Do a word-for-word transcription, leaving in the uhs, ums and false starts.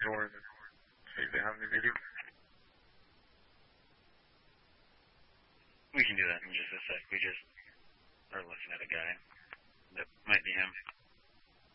doors and see if they have any video? We can do that in just a sec. We just are looking at a guy. That might be him.